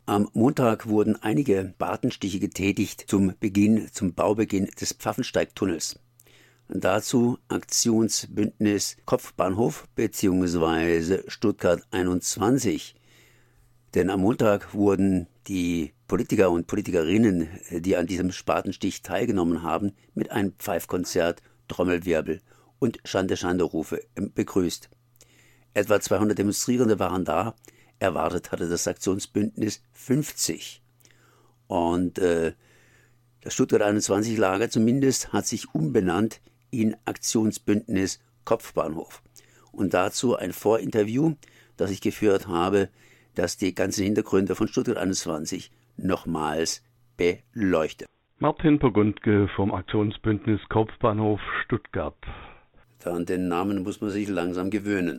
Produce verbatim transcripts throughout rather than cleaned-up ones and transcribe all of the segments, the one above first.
Am Montag wurden einige Spatenstiche getätigt zum Beginn, zum Baubeginn des Pfaffensteigtunnels. Dazu Aktionsbündnis Kopfbahnhof bzw. Stuttgart einundzwanzig. Denn am Montag wurden die Politiker und Politikerinnen, die an diesem Spatenstich teilgenommen haben, mit einem Pfeifkonzert, Trommelwirbel und Schande-Schande-Rufe begrüßt. Etwa zweihundert Demonstrierende waren da. Erwartet hatte das Aktionsbündnis fünfzig. Und äh, das Stuttgart einundzwanzig-Lager zumindest hat sich umbenannt in Aktionsbündnis Kopfbahnhof. Und dazu ein Vorinterview, das ich geführt habe, das die ganzen Hintergründe von Stuttgart einundzwanzig nochmals beleuchtet. Martin Burgundke vom Aktionsbündnis Kopfbahnhof Stuttgart. An den Namen muss man sich langsam gewöhnen.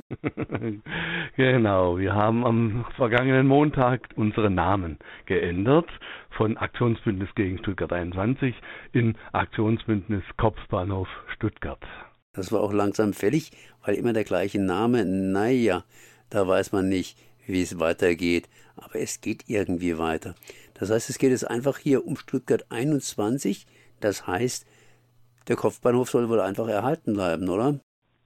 Genau, wir haben am vergangenen Montag unseren Namen geändert von Aktionsbündnis gegen Stuttgart einundzwanzig in Aktionsbündnis Kopfbahnhof Stuttgart. Das war auch langsam fällig, weil immer der gleiche Name, naja, da weiß man nicht, wie es weitergeht, aber es geht irgendwie weiter. Das heißt, es geht jetzt einfach hier um Stuttgart einundzwanzig, das heißt, der Kopfbahnhof soll wohl einfach erhalten bleiben, oder?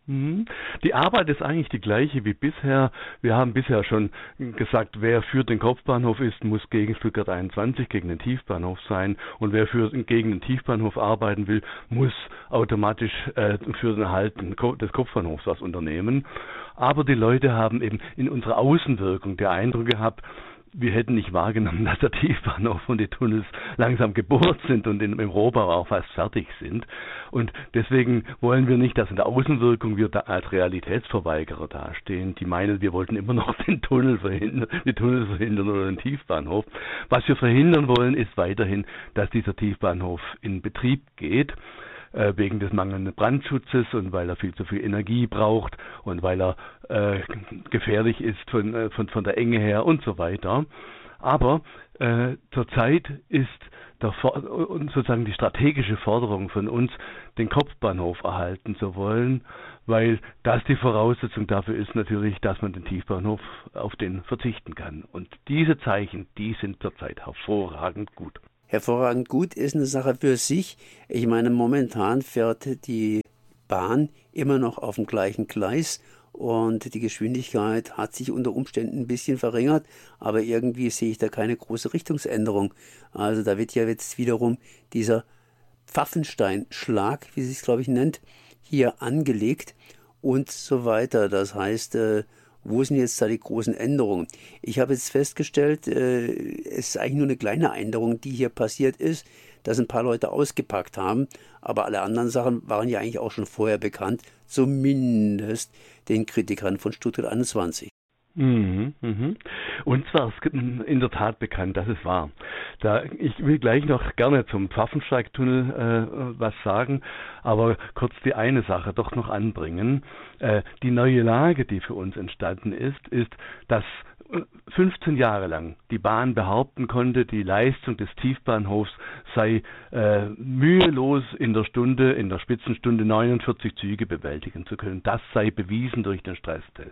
Die Arbeit ist eigentlich die gleiche wie bisher. Wir haben bisher schon gesagt, wer für den Kopfbahnhof ist, muss gegen Stuttgart einundzwanzig, gegen den Tiefbahnhof sein. Und wer für, gegen den Tiefbahnhof arbeiten will, muss automatisch äh, für den Erhalt des Kopfbahnhofs was unternehmen. Aber die Leute haben eben in unserer Außenwirkung den Eindruck gehabt, wir hätten nicht wahrgenommen, dass der Tiefbahnhof und die Tunnels langsam gebohrt sind und in, im Rohbau auch fast fertig sind. Und deswegen wollen wir nicht, dass in der Außenwirkung wir da als Realitätsverweigerer dastehen. Die meinen, wir wollten immer noch den Tunnel verhindern, die Tunnel verhindern oder den Tiefbahnhof. Was wir verhindern wollen, ist weiterhin, dass dieser Tiefbahnhof in Betrieb geht, wegen des mangelnden Brandschutzes und weil er viel zu viel Energie braucht und weil er äh, gefährlich ist von, äh, von, von der Enge her und so weiter. Aber äh, zurzeit ist der, sozusagen die strategische Forderung von uns, den Kopfbahnhof erhalten zu wollen, weil das die Voraussetzung dafür ist natürlich, dass man den Tiefbahnhof auf den verzichten kann. Und diese Zeichen, die sind zurzeit hervorragend gut. Hervorragend gut ist eine Sache für sich. Ich meine, momentan fährt die Bahn immer noch auf dem gleichen Gleis und die Geschwindigkeit hat sich unter Umständen ein bisschen verringert, aber irgendwie sehe ich da keine große Richtungsänderung. Also da wird ja jetzt wiederum dieser Pfaffensteinschlag, wie sich es glaube ich nennt, hier angelegt und so weiter. Das heißt, äh, wo sind jetzt da die großen Änderungen? Ich habe jetzt festgestellt, äh, es ist eigentlich nur eine kleine Änderung, die hier passiert ist, dass ein paar Leute ausgepackt haben, aber alle anderen Sachen waren ja eigentlich auch schon vorher bekannt, zumindest den Kritikern von Stuttgart einundzwanzig. Mhm, mhm. Und zwar ist in der Tat bekannt, dass es war. Da, ich will gleich noch gerne zum Pfaffensteigtunnel äh, was sagen, aber kurz die eine Sache doch noch anbringen. Äh, die neue Lage, die für uns entstanden ist, ist, dass fünfzehn Jahre lang die Bahn behaupten konnte, die Leistung des Tiefbahnhofs sei äh, mühelos in der Stunde, in der Spitzenstunde neunundvierzig Züge bewältigen zu können. Das sei bewiesen durch den Stresstest.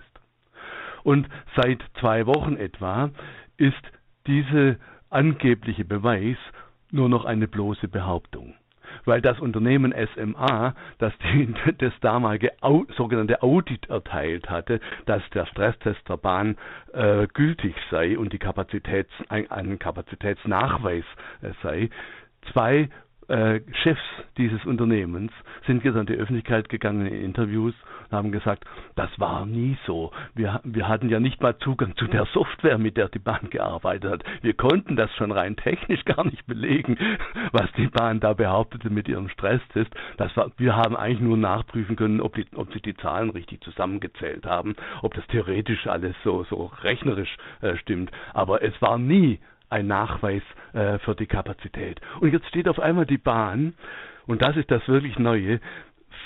Und seit zwei Wochen etwa ist diese angebliche Beweis nur noch eine bloße Behauptung. Weil das Unternehmen S M A, das die, das damalige Au, sogenannte Audit erteilt hatte, dass der Stresstest der Bahn äh, gültig sei und die Kapazitäts, ein, ein Kapazitätsnachweis äh, sei, zwei Äh, Chefs dieses Unternehmens sind jetzt an die Öffentlichkeit gegangen in Interviews und haben gesagt, das war nie so. Wir, wir hatten ja nicht mal Zugang zu der Software, mit der die Bahn gearbeitet hat. Wir konnten das schon rein technisch gar nicht belegen, was die Bahn da behauptete mit ihrem Stresstest. Das war, wir haben eigentlich nur nachprüfen können, ob, die, ob sich die Zahlen richtig zusammengezählt haben, ob das theoretisch alles so, so rechnerisch äh, stimmt. Aber es war nie ein Nachweis äh, für die Kapazität. Und jetzt steht auf einmal die Bahn, und das ist das wirklich Neue,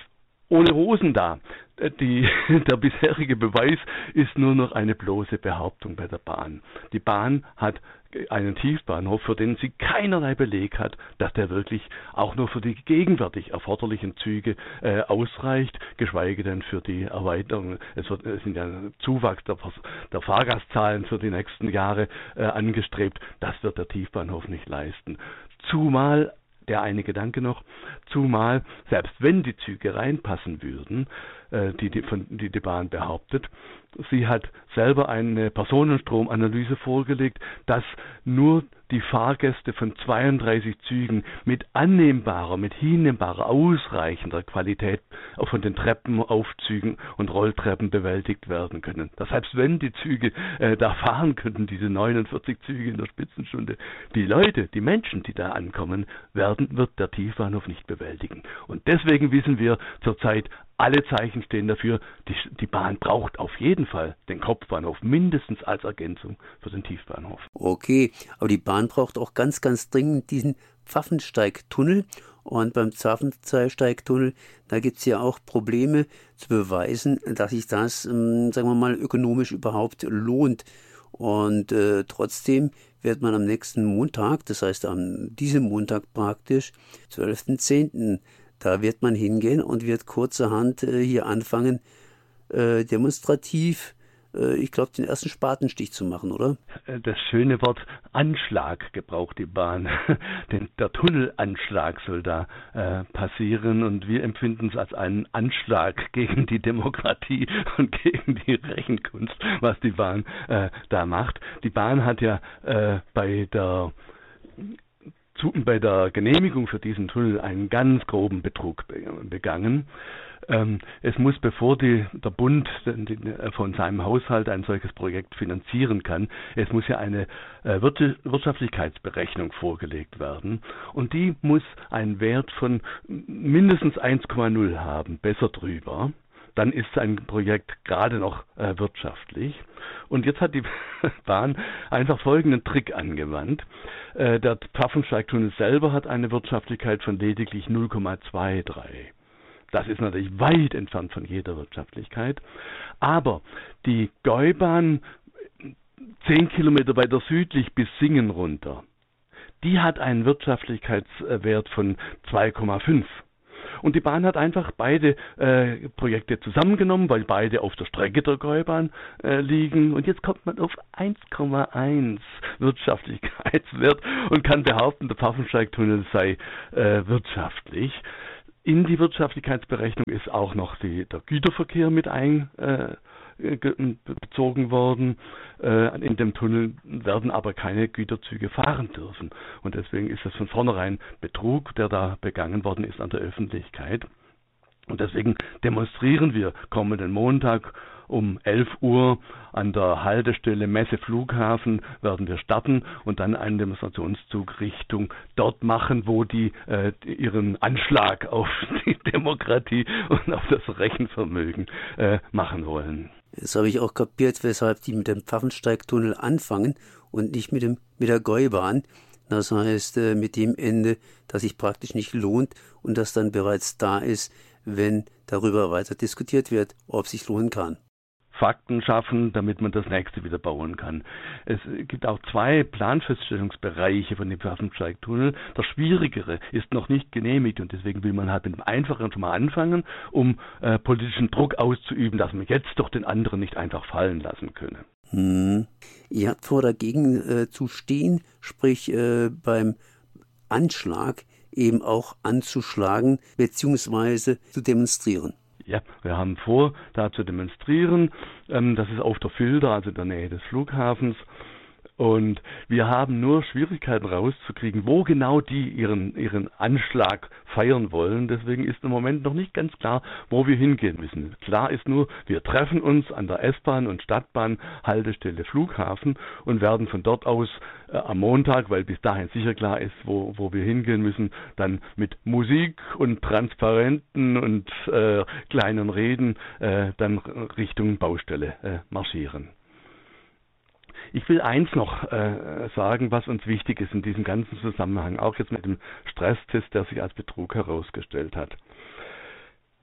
ohne Hosen da. Die, der bisherige Beweis ist nur noch eine bloße Behauptung bei der Bahn. Die Bahn hat einen Tiefbahnhof, für den sie keinerlei Beleg hat, dass der wirklich auch nur für die gegenwärtig erforderlichen Züge äh, ausreicht, geschweige denn für die Erweiterung. Es, wird, es sind ja Zuwachs der, der Fahrgastzahlen für die nächsten Jahre äh, angestrebt. Das wird der Tiefbahnhof nicht leisten. Zumal der eine Gedanke noch, zumal, selbst wenn die Züge reinpassen würden, äh, die, die, von, die die Bahn behauptet, sie hat selber eine Personenstromanalyse vorgelegt, dass nur die Fahrgäste von zweiunddreißig Zügen mit annehmbarer, mit hinnehmbarer, ausreichender Qualität von den Treppenaufzügen und Rolltreppen bewältigt werden können. Das heißt, wenn die Züge äh, da fahren könnten, diese neunundvierzig Züge in der Spitzenstunde, die Leute, die Menschen, die da ankommen, werden, wird der Tiefbahnhof nicht bewältigen. Und deswegen wissen wir zurzeit, alle Zeichen stehen dafür, die, die Bahn braucht auf jeden Fall den Kopfbahnhof, mindestens als Ergänzung für den Tiefbahnhof. Okay, aber die Bahn braucht auch ganz, ganz dringend diesen Pfaffensteigtunnel. Und beim Pfaffensteigtunnel, da gibt es ja auch Probleme zu beweisen, dass sich das, ähm, sagen wir mal, ökonomisch überhaupt lohnt. Und äh, trotzdem wird man am nächsten Montag, das heißt an diesem Montag praktisch, zwölften zehnten, da wird man hingehen und wird kurzerhand äh, hier anfangen, äh, demonstrativ, äh, ich glaube, den ersten Spatenstich zu machen, oder? Das schöne Wort Anschlag gebraucht die Bahn. Denn der Tunnelanschlag soll da äh, passieren und wir empfinden es als einen Anschlag gegen die Demokratie und gegen die Rechenkunst, was die Bahn äh, da macht. Die Bahn hat ja äh, bei der bei der Genehmigung für diesen Tunnel einen ganz groben Betrug begangen. Ähm, es muss, bevor die, der Bund von seinem Haushalt ein solches Projekt finanzieren kann, es muss ja eine äh, Wirtschaftlichkeitsberechnung vorgelegt werden und die muss einen Wert von mindestens eins Komma null haben, besser drüber. Dann ist ein Projekt gerade noch äh, wirtschaftlich. Und jetzt hat die Bahn einfach folgenden Trick angewandt. Äh, der Pfaffensteigtunnel selber hat eine Wirtschaftlichkeit von lediglich null Komma dreiundzwanzig. Das ist natürlich weit entfernt von jeder Wirtschaftlichkeit. Aber die Gäubahn zehn Kilometer weiter südlich bis Singen runter, die hat einen Wirtschaftlichkeitswert von zwei Komma fünf. Und die Bahn hat einfach beide äh, Projekte zusammengenommen, weil beide auf der Strecke der Gäubahn äh, liegen. Und jetzt kommt man auf eins Komma eins Wirtschaftlichkeitswert und kann behaupten, der Pfaffensteigtunnel sei äh, wirtschaftlich. In die Wirtschaftlichkeitsberechnung ist auch noch die, der Güterverkehr mit einbezogen äh, worden. Äh, in dem Tunnel werden aber keine Güterzüge fahren dürfen. Und deswegen ist das von vornherein Betrug, der da begangen worden ist an der Öffentlichkeit. Und deswegen demonstrieren wir kommenden Montag um elf Uhr an der Haltestelle Messe Flughafen werden wir starten und dann einen Demonstrationszug Richtung dort machen, wo die äh, ihren Anschlag auf die Demokratie und auf das Rechenvermögen äh, machen wollen. Jetzt habe ich auch kapiert, weshalb die mit dem Pfaffensteigtunnel anfangen und nicht mit dem mit der Gäubahn. Das heißt, äh, mit dem Ende, das sich praktisch nicht lohnt und das dann bereits da ist, wenn darüber weiter diskutiert wird, ob es sich lohnen kann. Fakten schaffen, damit man das nächste wieder bauen kann. Es gibt auch zwei Planfeststellungsbereiche von dem Pfaffensteigtunnel. Der schwierigere ist noch nicht genehmigt und deswegen will man halt mit dem einfacheren schon mal anfangen, um äh, politischen Druck auszuüben, dass man jetzt doch den anderen nicht einfach fallen lassen könne. Hm. Ihr habt vor, dagegen äh, zu stehen, sprich äh, beim Anschlag eben auch anzuschlagen bzw. zu demonstrieren. Ja, wir haben vor, da zu demonstrieren. Ähm, das ist auf der Filder, also in der Nähe des Flughafens. Und wir haben nur Schwierigkeiten rauszukriegen, wo genau die ihren, ihren Anschlag feiern wollen. Deswegen ist im Moment noch nicht ganz klar, wo wir hingehen müssen. Klar ist nur, wir treffen uns an der S-Bahn- und Stadtbahn-Haltestelle Flughafen und werden von dort aus äh, am Montag, weil bis dahin sicher klar ist, wo, wo wir hingehen müssen, dann mit Musik und Transparenten und äh, kleinen Reden äh, dann Richtung Baustelle äh, marschieren. Ich will eins noch äh, sagen, was uns wichtig ist in diesem ganzen Zusammenhang, auch jetzt mit dem Stresstest, der sich als Betrug herausgestellt hat.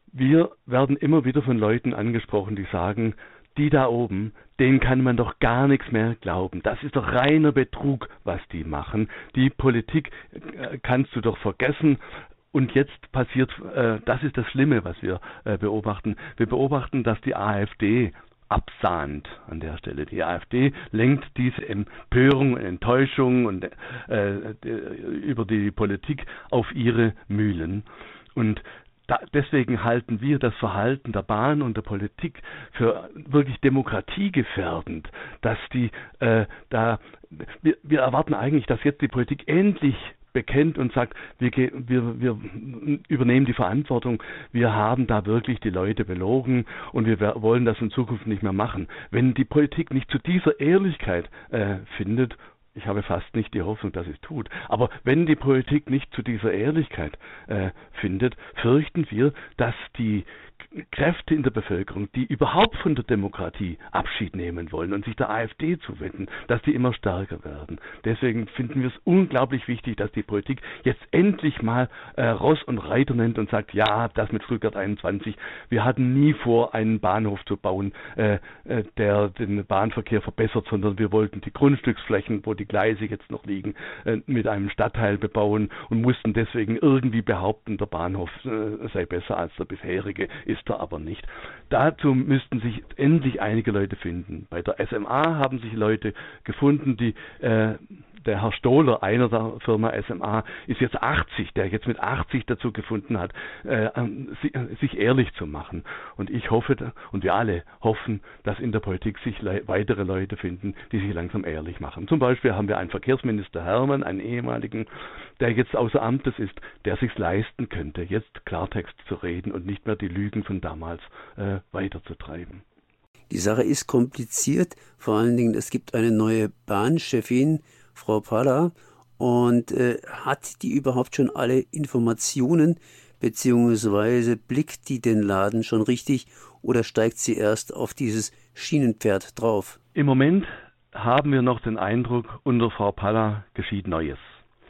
Wir werden immer wieder von Leuten angesprochen, die sagen, die da oben, denen kann man doch gar nichts mehr glauben. Das ist doch reiner Betrug, was die machen. Die Politik äh, kannst du doch vergessen. Und jetzt passiert, äh, das ist das Schlimme, was wir äh, beobachten. Wir beobachten, dass die AfD absahnt an der Stelle. Die AfD lenkt diese Empörung, Enttäuschung und äh, über die Politik auf ihre Mühlen. Und da, deswegen halten wir das Verhalten der Bahn und der Politik für wirklich demokratiegefährdend, dass die äh, da wir, wir erwarten eigentlich, dass jetzt die Politik endlich bekennt und sagt, wir, wir, wir übernehmen die Verantwortung, wir haben da wirklich die Leute belogen und wir wollen das in Zukunft nicht mehr machen. Wenn die Politik nicht zu dieser Ehrlichkeit äh, findet, ich habe fast nicht die Hoffnung, dass es tut, aber wenn die Politik nicht zu dieser Ehrlichkeit äh, findet, fürchten wir, dass die Kräfte in der Bevölkerung, die überhaupt von der Demokratie Abschied nehmen wollen und sich der AfD zuwenden, dass die immer stärker werden. Deswegen finden wir es unglaublich wichtig, dass die Politik jetzt endlich mal äh, Ross und Reiter nennt und sagt, ja, das mit Stuttgart einundzwanzig, wir hatten nie vor, einen Bahnhof zu bauen, äh, äh, der den Bahnverkehr verbessert, sondern wir wollten die Grundstücksflächen, wo die Gleise jetzt noch liegen, äh, mit einem Stadtteil bebauen und mussten deswegen irgendwie behaupten, der Bahnhof äh, sei besser als der bisherige. Ist er aber nicht. Dazu müssten sich endlich einige Leute finden. Bei der S M A haben sich Leute gefunden, die äh, der Herr Stohler, einer der Firma S M A, ist jetzt achtzig, der jetzt mit achtzig dazu gefunden hat, äh, sich ehrlich zu machen. Und ich hoffe, und wir alle hoffen, dass in der Politik sich le- weitere Leute finden, die sich langsam ehrlich machen. Zum Beispiel haben wir einen Verkehrsminister Hermann, einen ehemaligen, der jetzt außer Amtes ist, der sich leisten könnte, jetzt Klartext zu reden und nicht mehr die Lügen von damals äh, weiterzutreiben. Die Sache ist kompliziert, vor allen Dingen, es gibt eine neue Bahnchefin, Frau Palla, und äh, hat die überhaupt schon alle Informationen, beziehungsweise blickt die den Laden schon richtig oder steigt sie erst auf dieses Schienenpferd drauf? Im Moment haben wir noch den Eindruck, unter Frau Palla geschieht Neues.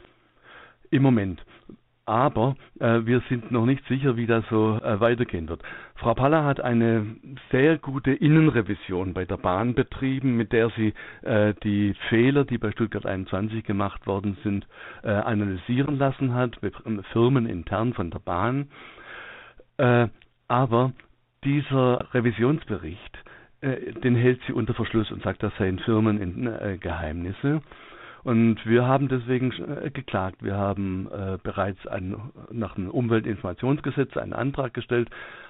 Im Moment. Aber äh, wir sind noch nicht sicher, wie das so äh, weitergehen wird. Frau Palla hat eine sehr gute Innenrevision bei der Bahn betrieben, mit der sie äh, die Fehler, die bei Stuttgart einundzwanzig gemacht worden sind, äh, analysieren lassen hat, Firmen intern von der Bahn. Äh, aber dieser Revisionsbericht, äh, den hält sie unter Verschluss und sagt, das seien Firmengeheimnisse. Und wir haben deswegen äh, geklagt. Wir haben äh, bereits ein, nach dem Umweltinformationsgesetz einen Antrag gestellt,